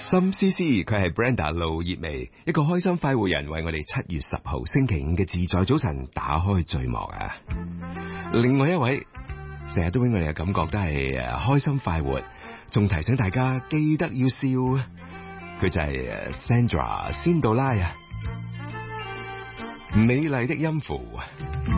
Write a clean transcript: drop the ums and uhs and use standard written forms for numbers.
心思思佢係 Brenda 路葉薇，一個開心快活人，為我哋7月10號星期5嘅自在早晨打開序幕啊！另外一位成日都俾我哋嘅感覺都係開心快活，仲提醒大家記得要笑，佢就係 Sandra 仙杜拉啊！美麗的音符，